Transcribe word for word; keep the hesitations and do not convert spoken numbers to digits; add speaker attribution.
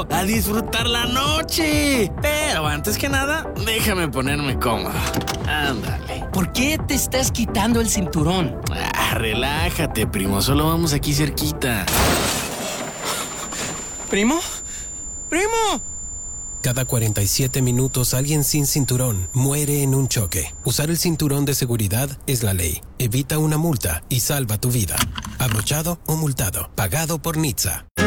Speaker 1: primo! ¡A disfrutar la noche! Pero antes que nada, déjame ponerme cómodo. Ándale.
Speaker 2: ¿Por qué te estás quitando el cinturón?
Speaker 1: Ah, relájate, primo. Solo vamos aquí cerquita.
Speaker 2: ¿Primo? ¡Primo!
Speaker 3: Cada cuarenta y siete minutos alguien sin cinturón muere en un choque. Usar el cinturón de seguridad es la ley. Evita una multa y salva tu vida. Abrochado o multado. Pagado por N H T S A.